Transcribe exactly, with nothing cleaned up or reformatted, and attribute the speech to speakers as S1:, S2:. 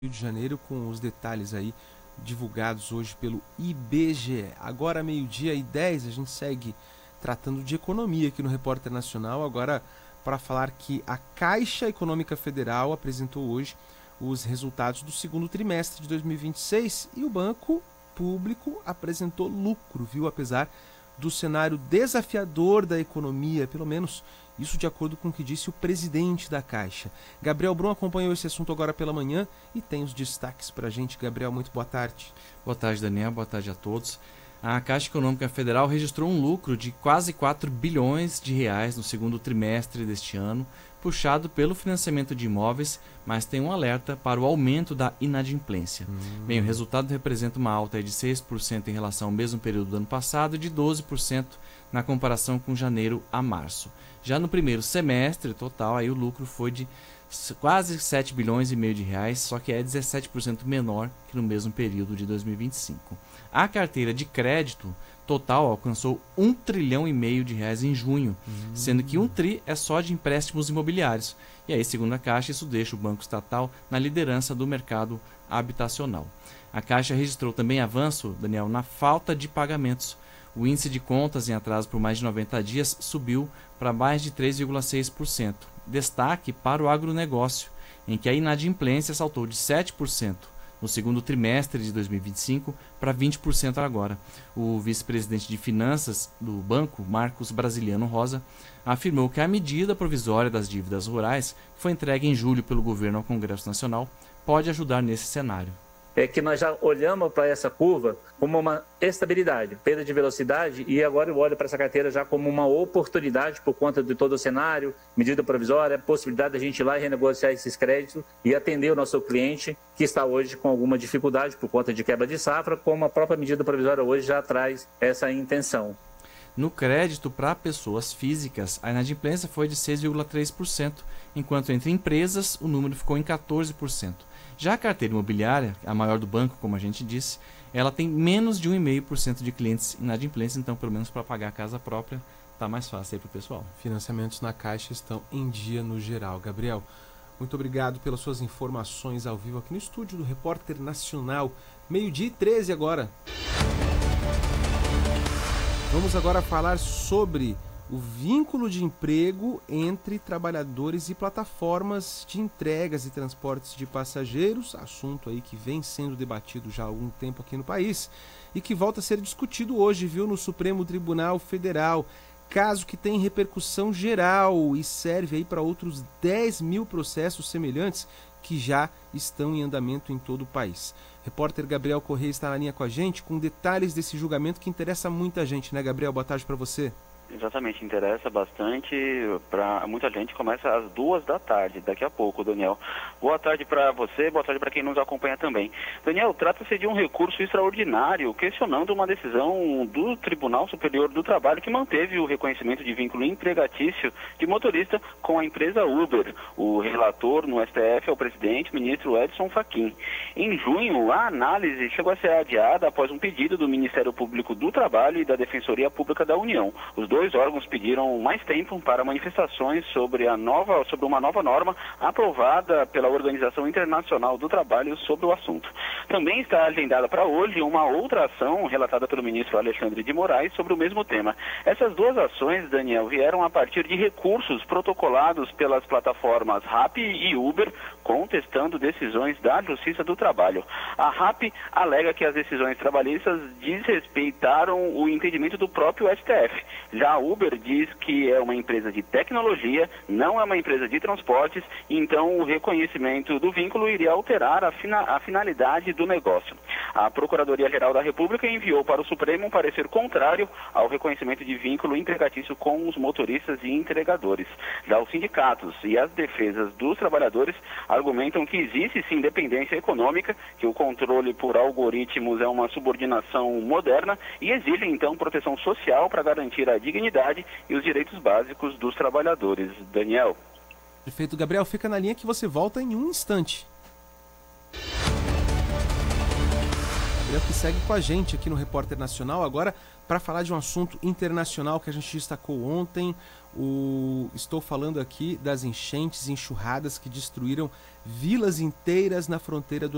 S1: Rio de Janeiro, com os detalhes aí divulgados hoje pelo I B G E. Agora, meio-dia e dez, a gente segue tratando de economia aqui no Repórter Nacional, agora para falar que a Caixa Econômica Federal apresentou hoje os resultados do segundo trimestre de dois mil e vinte e seis e o Banco Público apresentou lucro, viu? Apesar do cenário desafiador da economia, pelo menos isso de acordo com o que disse o presidente da Caixa. Gabriel Brum acompanhou esse assunto agora pela manhã e tem os destaques para a gente. Gabriel, muito boa tarde.
S2: Boa tarde, Daniel. Boa tarde a todos. A Caixa Econômica Federal registrou um lucro de quase quatro bilhões de reais no segundo trimestre deste ano, puxado pelo financiamento de imóveis, mas tem um alerta para o aumento da inadimplência. Hum. Bem, o resultado representa uma alta de seis por cento em relação ao mesmo período do ano passado e de doze por cento na comparação com janeiro a março. Já no primeiro semestre total, aí o lucro foi de quase sete bilhões e meio de reais, só que é dezessete por cento menor que no mesmo período de dois mil e vinte e cinco. A carteira de crédito total alcançou um trilhão e meio de reais em junho, hum. sendo que um tri é só de empréstimos imobiliários. E aí, segundo a Caixa, isso deixa o Banco Estatal na liderança do mercado habitacional. A Caixa registrou também avanço, Daniel, na falta de pagamentos. O índice de contas em atraso por mais de noventa dias subiu para mais de três vírgula seis por cento. Destaque para o agronegócio, em que a inadimplência saltou de sete por cento no segundo trimestre de dois mil e vinte e cinco para vinte por cento agora. O vice-presidente de Finanças do banco, Marcos Brasiliano Rosa, afirmou que a medida provisória das dívidas rurais, que foi entregue em julho pelo governo ao Congresso Nacional, pode ajudar nesse cenário.
S3: É que nós já olhamos para essa curva como uma estabilidade, perda de velocidade, e agora eu olho para essa carteira já como uma oportunidade por conta de todo o cenário, medida provisória, possibilidade da gente ir lá e renegociar esses créditos e atender o nosso cliente que está hoje com alguma dificuldade por conta de quebra de safra, como a própria medida provisória hoje já traz essa intenção.
S2: No crédito para pessoas físicas, a inadimplência foi de seis vírgula três por cento, enquanto entre empresas o número ficou em quatorze por cento. Já a carteira imobiliária, a maior do banco, como a gente disse, ela tem menos de um vírgula cinco por cento de clientes inadimplentes, então pelo menos para pagar a casa própria está mais fácil aí para o pessoal.
S1: Financiamentos na Caixa estão em dia no geral. Gabriel, muito obrigado pelas suas informações ao vivo aqui no estúdio do Repórter Nacional. meio-dia e treze agora. Vamos agora falar sobre o vínculo de emprego entre trabalhadores e plataformas de entregas e transportes de passageiros, assunto aí que vem sendo debatido já há algum tempo aqui no país e que volta a ser discutido hoje, viu, no Supremo Tribunal Federal, caso que tem repercussão geral e serve aí para outros dez mil processos semelhantes que já estão em andamento em todo o país. Repórter Gabriel Correia está na linha com a gente com detalhes desse julgamento que interessa muita gente, né, Gabriel? Boa tarde para você.
S4: Exatamente, interessa bastante para muita gente. Começa às duas da tarde, daqui a pouco, Daniel. Boa tarde para você, boa tarde para quem nos acompanha também. Daniel, trata-se de um recurso extraordinário questionando uma decisão do Tribunal Superior do Trabalho que manteve o reconhecimento de vínculo empregatício de motorista com a empresa Uber. O relator no S T F é o presidente, ministro Edson Fachin. Em junho, a análise chegou a ser adiada após um pedido do Ministério Público do Trabalho e da Defensoria Pública da União. Os dois Dois órgãos pediram mais tempo para manifestações sobre, a nova, sobre uma nova norma aprovada pela Organização Internacional do Trabalho sobre o assunto. Também está agendada para hoje uma outra ação relatada pelo ministro Alexandre de Moraes sobre o mesmo tema. Essas duas ações, Daniel, vieram a partir de recursos protocolados pelas plataformas Rappi e Uber, contestando decisões da Justiça do Trabalho. A Rappi alega que as decisões trabalhistas desrespeitaram o entendimento do próprio S T F. Já a Uber diz que é uma empresa de tecnologia, não é uma empresa de transportes, então o reconhecimento do vínculo iria alterar a, fina, a finalidade do negócio. A Procuradoria-Geral da República enviou para o Supremo um parecer contrário ao reconhecimento de vínculo empregatício com os motoristas e entregadores. Já os sindicatos e as defesas dos trabalhadores argumentam que existe sim dependência econômica, que o controle por algoritmos é uma subordinação moderna e exigem então proteção social para garantir a dignidade e os direitos básicos dos trabalhadores. Daniel.
S1: Perfeito, Gabriel, fica na linha que você volta em um instante. Gabriel que segue com a gente aqui no Repórter Nacional agora para falar de um assunto internacional que a gente destacou ontem. O... Estou falando aqui das enchentes e enxurradas que destruíram vilas inteiras na fronteira do